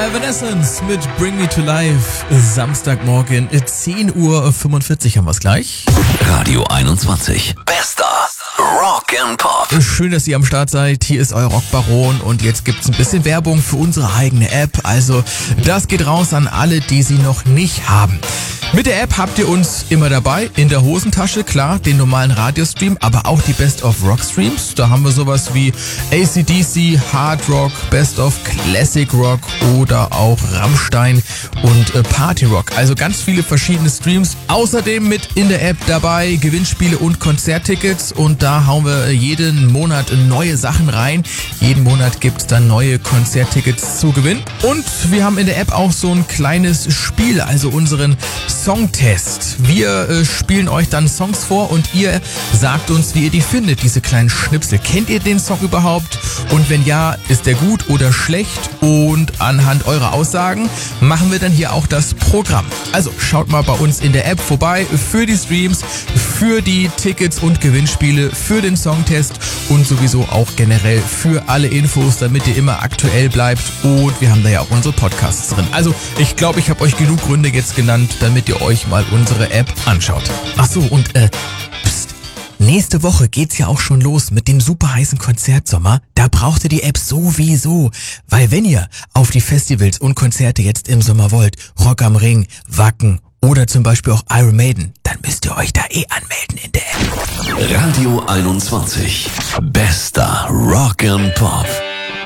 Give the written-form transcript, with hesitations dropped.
Evanescence mit Bring Me to Life. Samstagmorgen 10:45 Uhr haben wir es gleich. Radio 21. Bester Rock and Pop. Schön, dass ihr am Start seid. Hier ist euer Rockbaron und jetzt gibt's ein bisschen Werbung für unsere eigene App. Also das geht raus an alle, die sie noch nicht haben. Mit der App habt ihr uns immer dabei, in der Hosentasche, klar, den normalen Radiostream, aber auch die Best of Rock Streams. Da haben wir sowas wie AC/DC, Hard Rock, Best of Classic Rock oder auch Rammstein und Party Rock. Also ganz viele verschiedene Streams. Außerdem mit in der App dabei Gewinnspiele und Konzerttickets und da hauen wir jeden Monat neue Sachen rein. Jeden Monat gibt's dann neue Konzerttickets zu gewinnen. Und wir haben in der App auch so ein kleines Spiel, also unseren Songtest. Wir spielen euch dann Songs vor und ihr sagt uns, wie ihr die findet, diese kleinen Schnipsel. Kennt ihr den Song überhaupt? Und wenn ja, ist der gut oder schlecht? Und anhand eurer Aussagen machen wir dann hier auch das Programm. Also schaut mal bei uns in der App vorbei für die Streams, für die Tickets und Gewinnspiele, für den Songtest und sowieso auch generell für alle Infos, damit ihr immer aktuell bleibt. Und wir haben da ja auch unsere Podcasts drin. Also ich glaube, ich habe euch genug Gründe jetzt genannt, damit ihr euch mal unsere App anschaut. Ach so, und pst, nächste Woche geht's ja auch schon los mit dem super heißen Konzertsommer. Da braucht ihr die App sowieso, weil wenn ihr auf die Festivals und Konzerte jetzt im Sommer wollt, Rock am Ring, Wacken oder zum Beispiel auch Iron Maiden, dann müsst ihr euch da anmelden in der App. Radio 21. Bester Rock and Pop.